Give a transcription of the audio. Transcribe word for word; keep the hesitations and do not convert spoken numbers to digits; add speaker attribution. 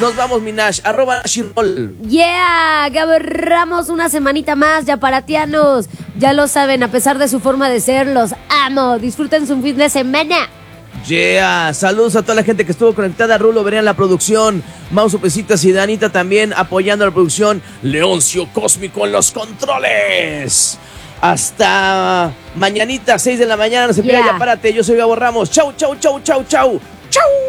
Speaker 1: Nos vamos, Minash, arroba Nashirol.
Speaker 2: Yeah, Gabo Ramos, una semanita más, ya paratianos. Ya lo saben, a pesar de su forma de ser, los amo. Disfruten su fin de semana.
Speaker 1: Yeah, saludos a toda la gente que estuvo conectada. Rulo Berea en la producción, Mauso Pesitas y Danita también apoyando la producción. Leoncio Cósmico en los controles. Hasta mañanita, seis de la mañana, no se pierda,
Speaker 2: Yeah.
Speaker 1: ya párate. Yo soy Gabo Ramos. Chau, chau, chau, chau, chau. Chau.